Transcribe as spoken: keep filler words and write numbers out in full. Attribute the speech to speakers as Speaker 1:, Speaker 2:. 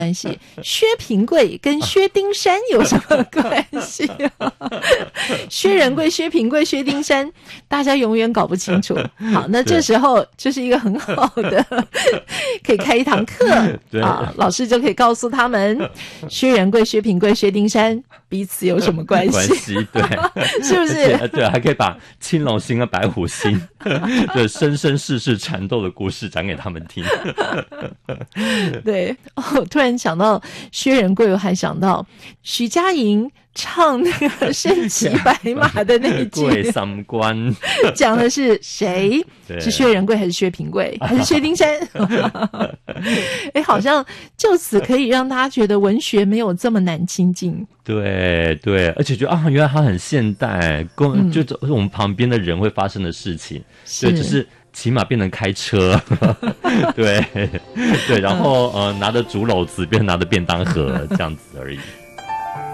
Speaker 1: 关系？薛平贵跟薛丁山有什么关系啊？薛仁贵、薛平贵、薛丁山，大家永远搞不清楚。好，那这时候就是一个很好的，可以开一堂课啊，老师就可以告诉他们，薛仁贵、薛平贵、薛丁山彼此有什么关系？
Speaker 2: 关系对，
Speaker 1: 是不是？
Speaker 2: 对，还可以把青龙星和白虎星的生生世世缠斗的故事讲给他们听。
Speaker 1: 对，哦，突然想到薛仁贵，我还想到徐佳莹唱那个身骑白马的那一句，
Speaker 2: 贵三关
Speaker 1: 讲的是谁？是薛仁贵还是薛平贵还是薛丁山？哎，好像就此可以让大家觉得文学没有这么难亲近。
Speaker 2: 对对，而且觉得啊，原来它很现代，跟、嗯、就是我们旁边的人会发生的事情，对，只是骑马变成开车，对对，然后呃拿着竹篓子变成拿着便当盒这样子而已。